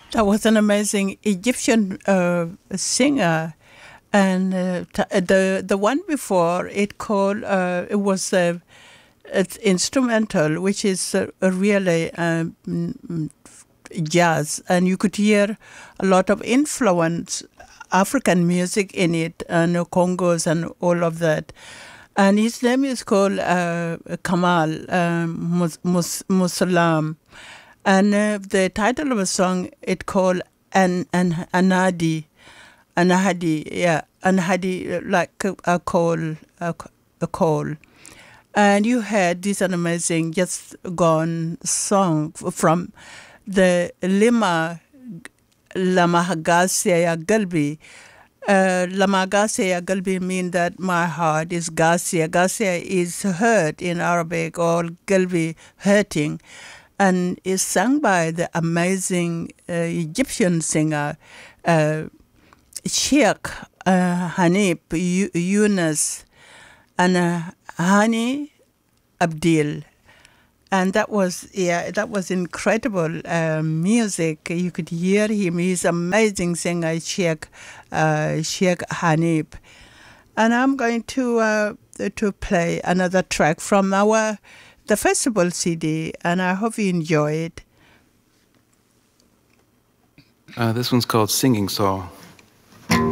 That was an amazing Egyptian singer, and the one before it was it's instrumental, which is really jazz, and you could hear a lot of influence African music in it, and Congos and all of that. And his name is called Kamal Musalam. And the title of a song it called Anadi, yeah, Anhadi, like a call, a call. And you had this an amazing just gone song from the Lama Hagasia ya Galbi. Lama Gasia ya Galbi mean that my heart is Gasia. Gasia is hurt in Arabic, or Galbi, hurting. And is sung by the amazing Egyptian singer Sheikh Hanif Yunus and Hani Abdil. And that was incredible music. You could hear him. He's an amazing singer, Sheikh Hanif. And I'm going to play another track from the festival CD, and I hope you enjoy it. This one's called Singing Saw.